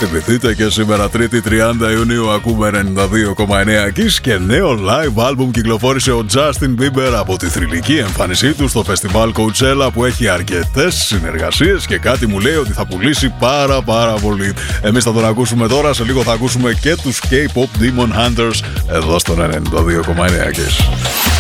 Θυμηθείτε και σήμερα 3η 30 Ιουνίου ακούμε 92,9 Kiss και νέο live album κυκλοφόρησε ο Justin Bieber από τη θρυλική εμφάνισή του στο φεστιβάλ Coachella που έχει αρκετές συνεργασίες και κάτι μου λέει ότι θα πουλήσει πάρα πολύ. Εμείς θα τον ακούσουμε τώρα, σε λίγο θα ακούσουμε και τους K-pop Demon Hunters εδώ στον 92,9 Kiss.